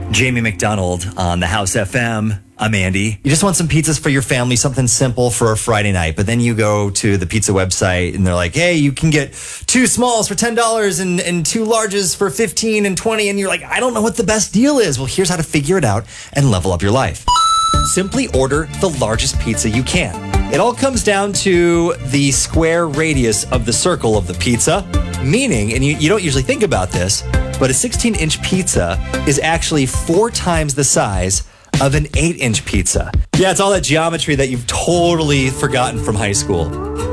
Jamie McDonald on the House FM. I'm Andy. You just want some pizzas for your family, something simple for a Friday night. But then you go to the pizza website and they're like, hey, you can get 2 smalls for $10 and 2 larges for $15 and $20. And you're like, I don't know what the best deal is. Well, here's how to figure it out and level up your life. Simply order the largest pizza you can. It all comes down to the square radius of the circle of the pizza, meaning, and you don't usually think about this, but a 16-inch pizza is actually 4 times the size of an 8-inch pizza. Yeah, it's all that geometry that you've totally forgotten from high school.